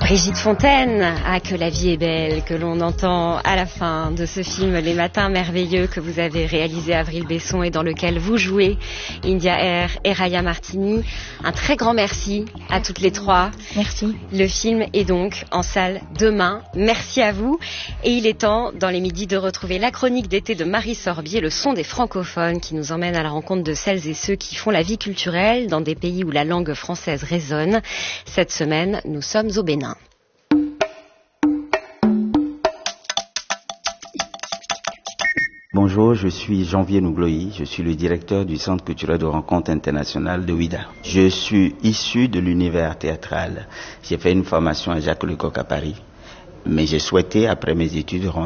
Brigitte Fontaine, ah que la vie est belle, que l'on entend à la fin de ce film Les Matins Merveilleux que vous avez réalisé Avril Besson et dans lequel vous jouez India Air et Raya Martini. Un très grand merci à toutes les trois. Merci. Le film est donc en salle demain. Merci à vous. Et il est temps, dans les midis, de retrouver la chronique d'été de Marie Sorbier, le son des francophones qui nous emmène à la rencontre de celles et ceux qui font la vie culturelle dans des pays où la langue française résonne. Cette semaine, nous sommes au Bénin. Bonjour, je suis Janvier Nougloï, je suis le directeur du Centre culturel de rencontre internationale de Ouidah. Je suis issu de l'univers théâtral. J'ai fait une formation à Jacques Lecoq à Paris, mais j'ai souhaité, après mes études,